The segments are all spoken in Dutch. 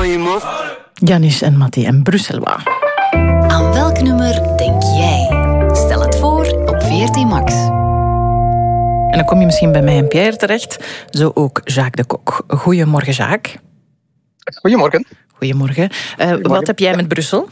van je man. Janis en Mattie en Bruxelles. Aan welk nummer denk jij? Stel het voor op VRT Max. En dan kom je misschien bij mij en Pierre terecht. Zo ook Jacques de Kok. Goedemorgen, Jacques. Goedemorgen. Goedemorgen. Wat heb jij met Brussel?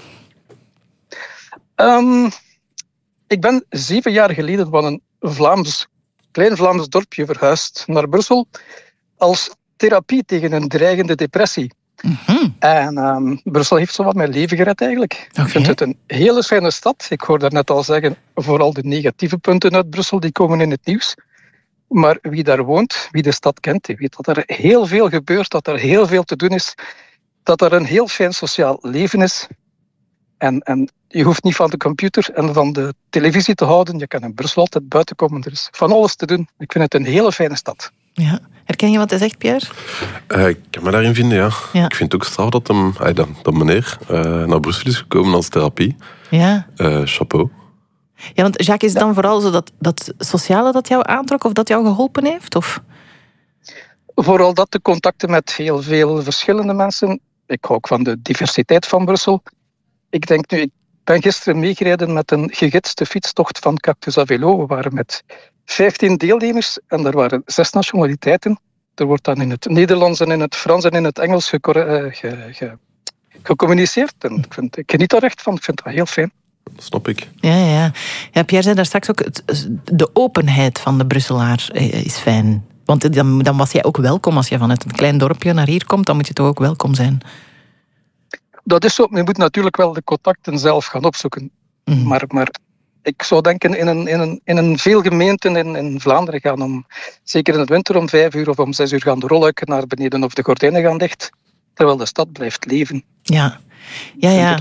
Ik ben 7 jaar geleden van een klein Vlaams dorpje verhuisd naar Brussel als therapie tegen een dreigende depressie. Mm-hmm. En Brussel heeft zowat mijn leven gered eigenlijk. Okay. Ik vind het een hele fijne stad. Ik hoor daarnet al zeggen, vooral de negatieve punten uit Brussel die komen in het nieuws. Maar wie daar woont, wie de stad kent, die weet dat er heel veel gebeurt, dat er heel veel te doen is, dat er een heel fijn sociaal leven is. En je hoeft niet van de computer en van de televisie te houden. Je kan in Brussel altijd buiten komen. Er is van alles te doen. Ik vind het een hele fijne stad. Ja. Herken je wat hij zegt, Pierre? Ik kan me daarin vinden, ja. Ja. Ik vind het ook straf dat meneer naar Brussel is gekomen als therapie. Ja. Chapeau. Ja, want Jacques, is het dan vooral zo dat sociale dat jou aantrok of dat jou geholpen heeft? Of? Vooral dat, de contacten met heel veel verschillende mensen. Ik hou ook van de diversiteit van Brussel. Ik ben gisteren meegereden met een gegidste fietstocht van Cactus à Vélo. We waren met 15 deelnemers en er waren 6 nationaliteiten. Er wordt dan in het Nederlands en in het Frans en in het Engels gecommuniceerd. En ik geniet daar echt van. Ik vind dat heel fijn. Dat snap ik. Ja, Pierre zei daar straks ook, de openheid van de Brusselaar is fijn. Want dan was jij ook welkom als je vanuit een klein dorpje naar hier komt. Dan moet je toch ook welkom zijn. Dat is zo. Je moet natuurlijk wel de contacten zelf gaan opzoeken. Mm. Maar ik zou denken in een veel gemeenten in Vlaanderen gaan zeker in het winter om 5 uur of om 6 uur gaan de rolluiken naar beneden of de gordijnen gaan dicht. Terwijl de stad blijft leven. Ja.